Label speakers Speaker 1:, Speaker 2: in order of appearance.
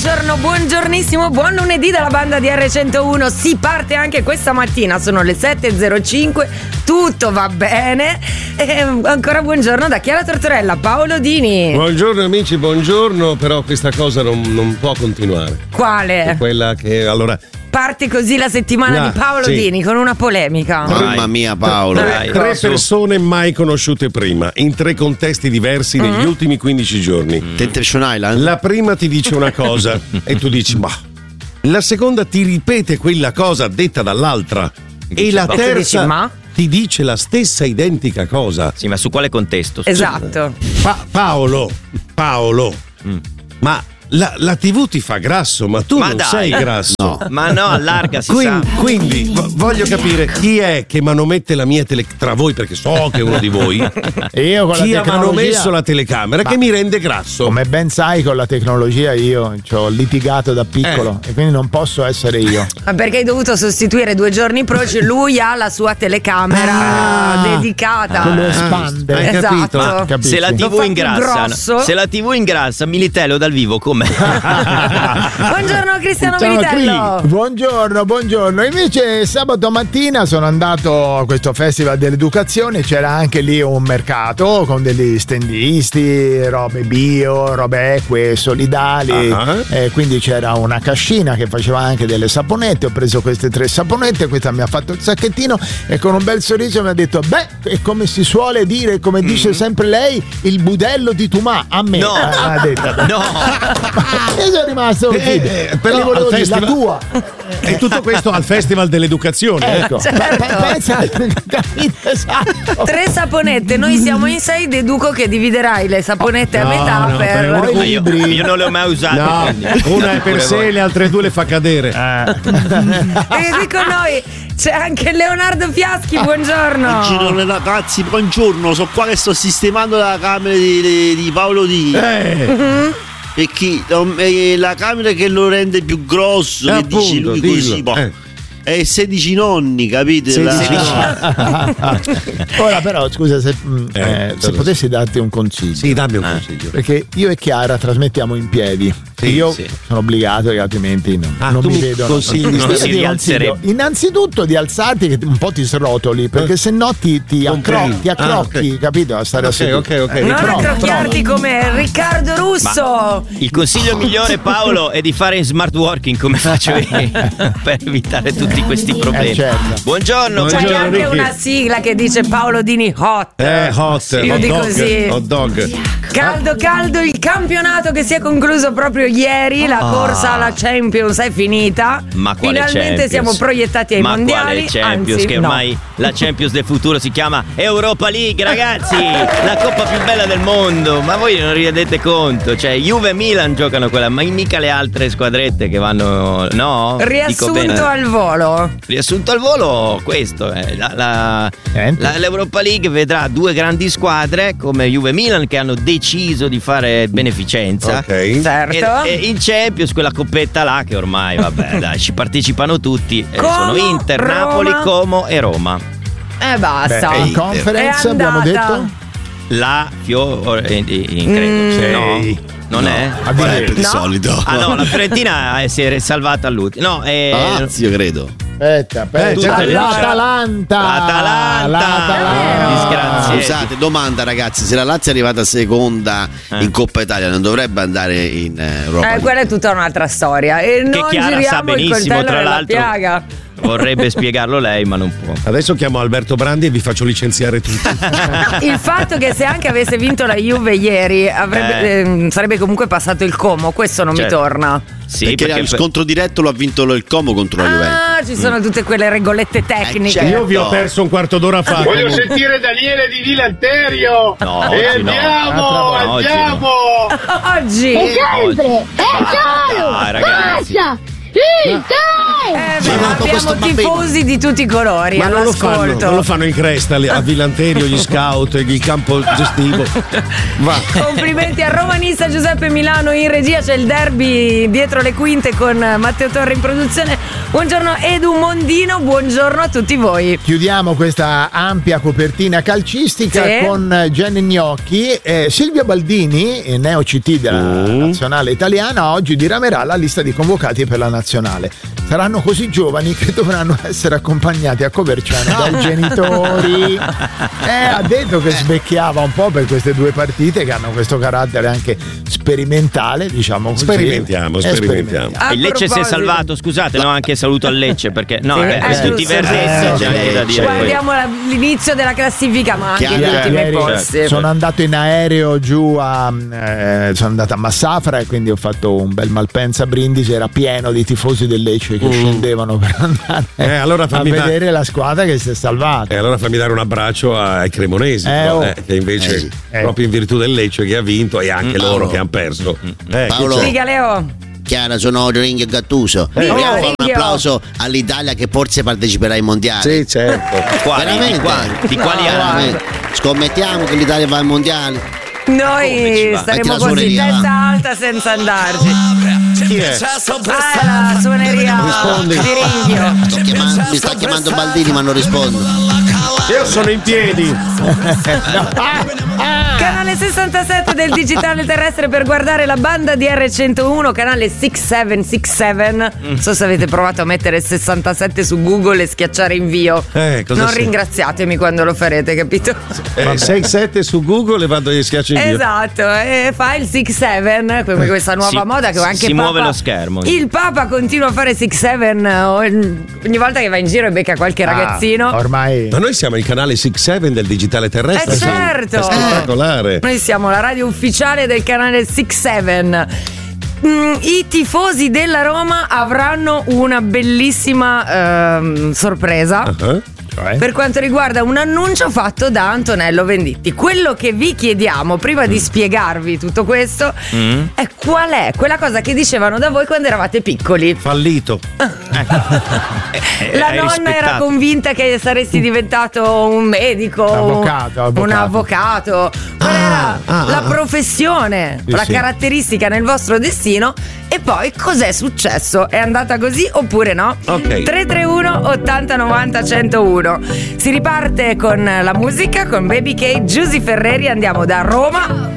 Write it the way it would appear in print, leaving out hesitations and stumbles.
Speaker 1: buongiornissimo, buon lunedì dalla banda di R101. Si parte anche questa mattina, sono le 7.05, tutto va bene. E ancora buongiorno da Chiara Tortorella, Paolo Dini.
Speaker 2: Buongiorno amici, buongiorno, però questa cosa non può continuare.
Speaker 1: Quale?
Speaker 2: È quella che allora...
Speaker 1: Parte così la settimana di Paolo Dini con una polemica.
Speaker 3: Mamma mia Paolo.
Speaker 2: Tre persone mai conosciute prima, in tre contesti diversi negli ultimi 15 giorni.
Speaker 3: Temptation Island.
Speaker 2: La prima ti dice una cosa e tu dici ma. La seconda ti ripete quella cosa detta dall'altra. E la terza ti dice la stessa identica cosa.
Speaker 4: Sì, ma su quale contesto?
Speaker 1: Esatto.
Speaker 2: Paolo. Ma la TV ti fa grasso, ma tu non sei grasso.
Speaker 3: No.
Speaker 4: Ma no, allarga, si
Speaker 2: quindi voglio capire chi è che manomette la mia tra voi, perché so che è uno di voi.
Speaker 5: E io con
Speaker 2: chi
Speaker 5: la
Speaker 2: ha
Speaker 5: tecnologia
Speaker 2: manomesso la telecamera che mi rende grasso.
Speaker 5: Come ben sai, con la tecnologia io ci ho litigato da piccolo e quindi non posso essere io.
Speaker 1: Ma perché hai dovuto sostituire 2 giorni proci? Lui ha la sua telecamera dedicata.
Speaker 5: Che lo espande.
Speaker 2: Hai capito?
Speaker 1: Esatto.
Speaker 5: Capisci?
Speaker 4: Se la TV ingrassa, Militello dal vivo com'è?
Speaker 1: Buongiorno Cristiano
Speaker 5: Ciao,
Speaker 1: Militello.
Speaker 5: Buongiorno. Invece sabato mattina sono andato a questo festival dell'educazione, c'era anche lì un mercato con degli stendisti, robe bio, robe eque, solidali, quindi c'era una cascina che faceva anche delle saponette. Ho preso queste 3 saponette, questa mi ha fatto il sacchettino e con un bel sorriso mi ha detto è come si suole dire, come dice sempre lei, il budello di Tumà a me.
Speaker 4: No.
Speaker 5: Ha detto.
Speaker 4: No.
Speaker 5: E sono rimasto così.
Speaker 2: Però
Speaker 5: volevo
Speaker 2: al
Speaker 5: dire, la tua.
Speaker 2: E tutto questo al Festival dell'Educazione.
Speaker 5: Ecco.
Speaker 1: Certo.
Speaker 5: Pensa, esatto.
Speaker 1: 3 saponette, noi siamo in 6, deduco che dividerai le saponette a metà per
Speaker 4: Io non le ho mai usate.
Speaker 2: No,
Speaker 4: quindi.
Speaker 2: una è per sé, le altre 2 le fa cadere.
Speaker 1: E qui con noi c'è anche Leonardo Fiaschi, buongiorno.
Speaker 3: Buongiorno ragazzi, buongiorno. Sono qua che sto sistemando la camera di Paolo Dini. Perché la camera che lo rende più grosso, che dice lui così, è 16 nonni, capite?
Speaker 5: Ora però scusa se potessi darti un consiglio.
Speaker 2: Sì, dammi un consiglio.
Speaker 5: Perché io e Chiara trasmettiamo in piedi. Io sono obbligato, che altrimenti non mi vedo.
Speaker 4: Non si rialzerebbe.
Speaker 5: Innanzitutto di alzarti, che un po' ti srotoli, perché se no ti accrocchi, capito? A stare a seduto.
Speaker 1: Non accrocchiarti come Riccardo Russo.
Speaker 4: Il consiglio migliore, Paolo, è di fare in smart working come faccio io per evitare tutti questi problemi.
Speaker 5: Certo.
Speaker 4: Buongiorno.
Speaker 1: C'è anche
Speaker 2: Ricky.
Speaker 1: una sigla che dice Paolo Dini hot.
Speaker 2: Hot.
Speaker 1: Io dico così.
Speaker 2: Hot dog.
Speaker 1: Caldo il campionato che si è concluso proprio ieri, la corsa alla Champions è finita.
Speaker 4: Ma quale
Speaker 1: finalmente
Speaker 4: Champions?
Speaker 1: siamo proiettati ai mondiali.
Speaker 4: Quale Champions?
Speaker 1: Anzi,
Speaker 4: che ormai la Champions del futuro si chiama Europa League, ragazzi, la coppa più bella del mondo. Ma voi non vi rendete conto? Cioè Juve e Milan giocano quella, ma mica le altre squadrette che vanno. No?
Speaker 1: Riassunto al volo.
Speaker 4: Riassunto al volo, questo è l'Europa League vedrà 2 grandi squadre come Juve e Milan che hanno deciso di fare beneficenza.
Speaker 2: Ok.
Speaker 1: Certo.
Speaker 4: E in Champions quella coppetta là che ormai vabbè dai, ci partecipano tutti. Sono Inter,
Speaker 1: Roma.
Speaker 4: Napoli, Como e Roma.
Speaker 1: Basta.
Speaker 5: In conference
Speaker 1: È
Speaker 5: abbiamo
Speaker 1: andata.
Speaker 5: detto?
Speaker 4: La credo. No, non è?
Speaker 3: Di solito.
Speaker 4: Ah no, la Fiorentina si è salvata all'ultimo. No,
Speaker 3: Lazio credo.
Speaker 5: Aspetta. L'Atalanta.
Speaker 4: Disgraziati.
Speaker 3: Scusate, domanda ragazzi, se la Lazio è arrivata seconda in Coppa Italia non dovrebbe andare in Europa League?
Speaker 1: Quella è tutta un'altra storia. E non
Speaker 4: Chiara
Speaker 1: giriamo
Speaker 4: sa benissimo,
Speaker 1: il coltello
Speaker 4: tra
Speaker 1: nella
Speaker 4: l'altro.
Speaker 1: piaga.
Speaker 4: Vorrebbe spiegarlo lei, ma non può.
Speaker 2: Adesso chiamo Alberto Brandi e vi faccio licenziare tutti.
Speaker 1: Il fatto che se anche avesse vinto la Juve ieri sarebbe comunque passato il Como, questo non mi torna.
Speaker 4: Sì,
Speaker 3: perché il scontro diretto lo ha vinto il Como contro la Juventus.
Speaker 1: Ci sono tutte quelle regolette tecniche.
Speaker 3: certo.
Speaker 2: Io vi ho perso un quarto d'ora fa.
Speaker 6: Voglio sentire Daniele di Vilanterio.
Speaker 4: No,
Speaker 6: e
Speaker 4: oggi no.
Speaker 6: andiamo.
Speaker 1: Oggi
Speaker 7: Sempre! È solo!
Speaker 4: Dai, ragazzi.
Speaker 7: Basta!
Speaker 1: Abbiamo tifosi di tutti i colori.
Speaker 2: Ma non lo fanno in cresta a Vilanterio, gli scout, il campo gestivo. Va.
Speaker 1: Complimenti a romanista Giuseppe Milano in regia, c'è il derby dietro le quinte con Matteo Torre in produzione. Buongiorno Edu Mondino, buongiorno a tutti voi.
Speaker 5: Chiudiamo questa ampia copertina calcistica con Jenny Gnocchi. Silvio Baldini, neo CT della nazionale italiana, oggi diramerà la lista di convocati per la nazionale. Saranno così giovani che dovranno essere accompagnati a Coverciano dai genitori. Ha detto che svecchiava un po' per queste due partite che hanno questo carattere anche sperimentale, diciamo così.
Speaker 2: Sperimentiamo.
Speaker 4: Il Lecce si è salvato, scusate, no, anche saluto al Lecce perché per tutti i verdetti c'è anche da dire.
Speaker 1: Guardiamo l'inizio della classifica, ma anche gli ultimi posti.
Speaker 5: Sono andato in aereo giù sono andato a Massafra e quindi ho fatto un bel Malpensa Brindisi, era pieno di tifosi del Lecce che scendevano per andare a vedere la squadra che si è salvata.
Speaker 2: E allora fammi dare un abbraccio ai cremonesi, che invece proprio in virtù del Lecce che ha vinto e anche loro che hanno perso.
Speaker 3: Paolo,
Speaker 1: dica Leo.
Speaker 3: Chiara, sono Ringhio Gattuso. Vogliamo fare un applauso all'Italia che forse parteciperà ai mondiali.
Speaker 2: Sì, certo.
Speaker 4: Di quali anni?
Speaker 3: Scommettiamo che l'Italia va ai mondiali.
Speaker 1: Noi staremo così testa alta senza andarci.
Speaker 2: Chi è?
Speaker 1: La suoneria di Ringhio.
Speaker 3: Mi sta chiamando Baldini ma non rispondo.
Speaker 2: Io sono in piedi.
Speaker 1: Canale 67 del digitale terrestre per guardare la banda di R101, canale 6767. Non so se avete provato a mettere 67 su Google e schiacciare invio. Non ringraziatemi quando lo farete, capito?
Speaker 2: 67 su Google e vado e schiaccio invio.
Speaker 1: Esatto, e fa il 67 come questa nuova moda che anche
Speaker 4: si muove lo schermo.
Speaker 1: Il Papa continua a fare 67 ogni volta che va in giro e becca qualche ragazzino.
Speaker 5: Ormai.
Speaker 2: Ma noi siamo il canale 67 del digitale terrestre.
Speaker 1: Certo.
Speaker 2: È spettacolare.
Speaker 1: Noi siamo la radio ufficiale del canale 67. I tifosi della Roma avranno una bellissima sorpresa. Per quanto riguarda un annuncio fatto da Antonello Venditti. Quello che vi chiediamo prima di spiegarvi tutto questo è qual è quella cosa che dicevano da voi quando eravate piccoli.
Speaker 2: Fallito.
Speaker 1: La nonna era convinta che saresti diventato un medico, un avvocato. Qual era la professione, la caratteristica nel vostro destino? E poi cos'è successo? È andata così oppure no? 331 80 90 101. Si riparte con la musica, con Baby K, Giusy Ferreri. Andiamo da Roma